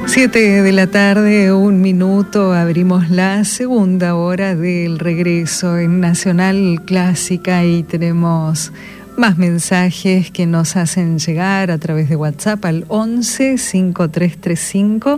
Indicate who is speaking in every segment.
Speaker 1: 7 de la tarde, 1 minuto, abrimos la segunda hora del regreso en Nacional Clásica y tenemos más mensajes que nos hacen llegar a través de WhatsApp al 11 5335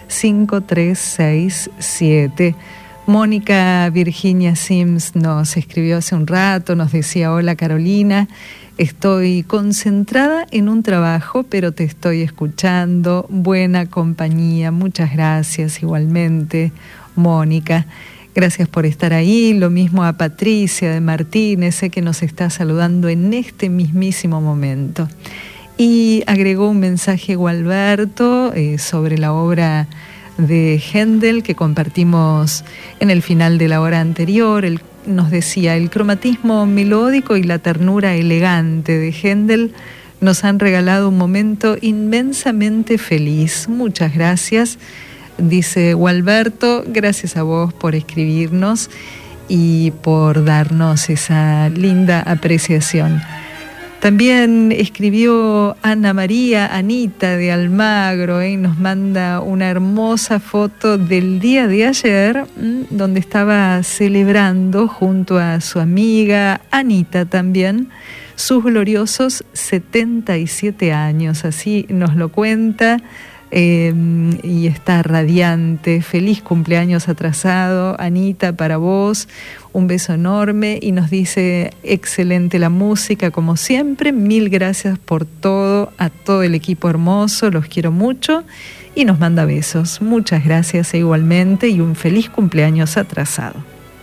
Speaker 1: 5367. Mónica Virginia Sims nos escribió hace un rato, nos decía: hola Carolina, estoy concentrada en un trabajo, pero te estoy escuchando, buena compañía, muchas gracias igualmente, Mónica. Gracias por estar ahí, lo mismo a Patricia de Martínez, sé que nos está saludando en este mismísimo momento. Y agregó un mensaje Gualberto sobre la obra de Händel que compartimos en el final de la hora anterior. Nos decía: el cromatismo melódico y la ternura elegante de Händel nos han regalado un momento inmensamente feliz. Muchas gracias, dice Gualberto, gracias a vos por escribirnos y por darnos esa linda apreciación. También escribió Ana María Anita de Almagro, nos manda una hermosa foto del día de ayer, donde estaba celebrando junto a su amiga Anita también sus gloriosos 77 años, así nos lo cuenta. Y está radiante. Feliz cumpleaños atrasado, Anita, para vos, un beso enorme, y nos dice: excelente la música como siempre, mil gracias por todo, a todo el equipo hermoso, los quiero mucho, y nos manda besos. Muchas gracias igualmente, y un feliz cumpleaños atrasado.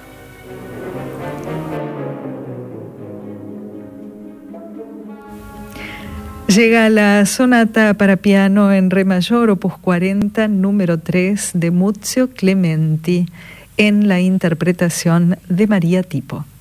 Speaker 1: Llega la sonata para piano en re mayor, opus 40, número 3, de Muzio Clementi, en la interpretación de María Tipo.